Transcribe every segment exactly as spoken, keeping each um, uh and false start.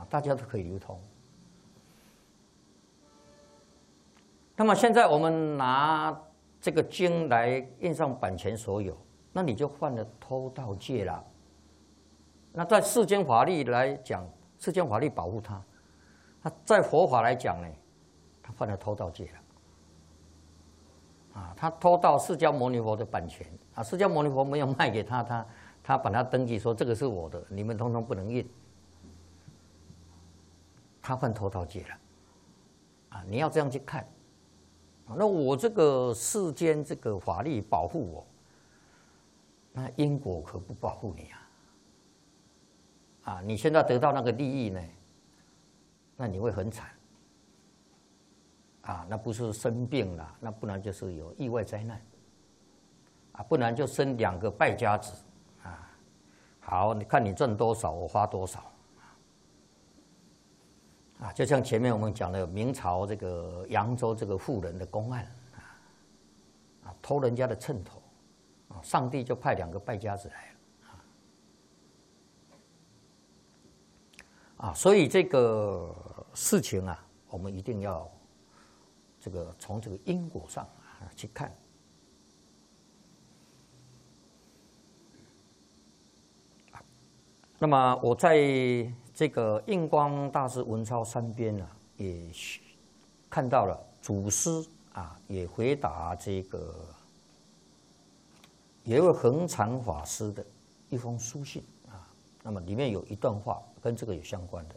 大家都可以流通。那么现在我们拿这个经来印上版权所有，那你就犯了偷盗戒了。那在世间法律来讲，世间法律保护他，那在佛法来讲呢，他犯了偷盗戒了。啊，他偷盗释迦牟尼佛的版权啊，释迦牟尼佛没有卖给他，他他把它登记说这个是我的，你们通通不能印。他犯偷盗戒了，啊，你要这样去看。啊，那我这个世间这个法律保护我，那因果可不保护你啊。啊，你现在得到那个利益呢，那你会很惨。啊，那不是生病了，那不然就是有意外灾难，啊，不然就生两个败家子，啊，好，你看你挣多少，我花多少，啊，就像前面我们讲的明朝这个扬州这个妇人的公案，啊，啊，偷人家的秤头，啊，上帝就派两个败家子来了，啊，啊，所以这个事情啊，我们一定要。这个从这个因果上啊去看，那么我在这个印光大师文钞三编呢、啊，也看到了祖师啊也回答这个有一位恒常法师的一封书信啊，那么里面有一段话跟这个有相关的。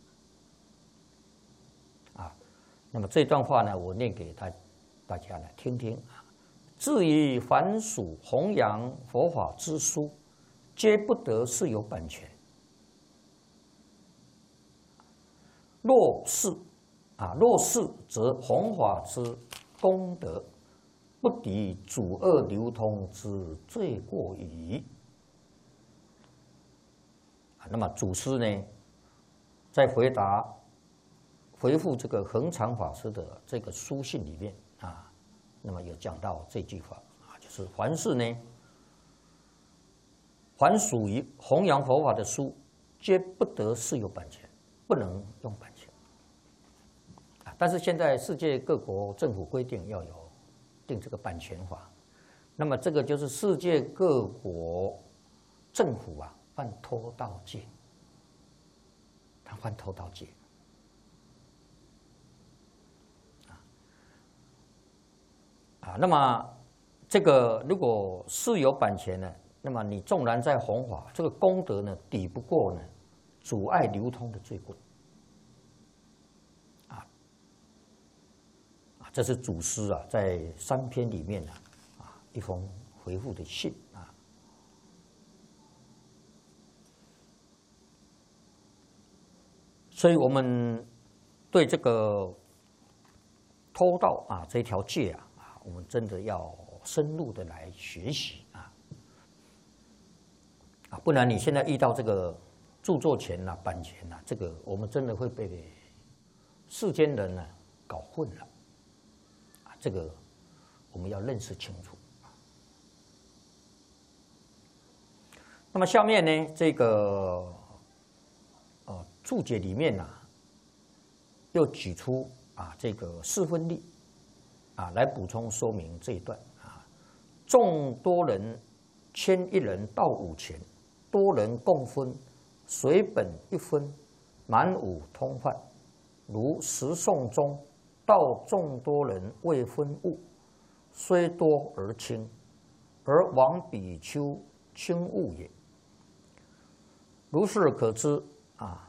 那么这段话呢，我念给大大家来听听啊。至于凡属弘扬佛法之书，皆不得是有版权。若是啊，若是则弘法之功德，不抵阻恶流通之罪过矣。啊，那么祖师呢，在回答。回复这个恒常法师的这个书信里面啊，那么有讲到这句话啊，就是凡是呢，凡属于弘扬佛法的书，皆不得是有版权，不能用版权。啊，但是现在世界各国政府规定要有定这个版权法，那么这个就是世界各国政府啊犯偷盗戒，他犯偷盗戒。啊，那么这个如果是有版权呢，那么你纵然在弘法，这个功德呢抵不过呢阻碍流通的罪过。啊，啊，这是祖师啊在三篇里面呢啊一封回复的信啊。所以我们对这个偷盗啊这条戒啊。我们真的要深入的来学习啊，啊，不然你现在遇到这个著作权呐、啊、版权呐、啊，这个我们真的会被世间人呢、啊、搞混了，啊，这个我们要认识清楚。那么下面呢，这个呃注解里面呢、啊，又举出啊这个四分律。啊，来补充说明这一段啊，众多人千一人到五钱，多人共分，随本一分，满五通犯。如十诵中，道众多人未分物，虽多而轻，而往比丘轻物也。如是可知啊。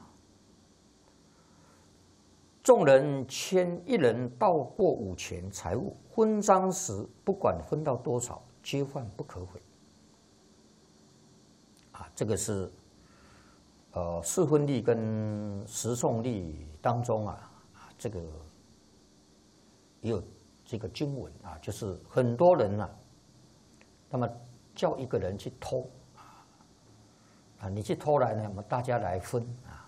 众人千一人到过五钱财物，分赃时不管分到多少，皆犯不可毁。啊，这个是呃四分律跟十诵律当中啊，啊这个也有这个经文啊，就是很多人啊，那么叫一个人去偷啊，啊你去偷来呢，我们大家来分啊。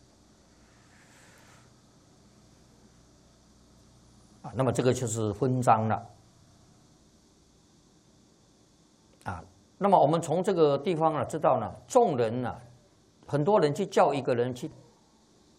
啊，那么这个就是分赃了，啊，那么我们从这个地方呢知道呢，众人呢，很多人去叫一个人去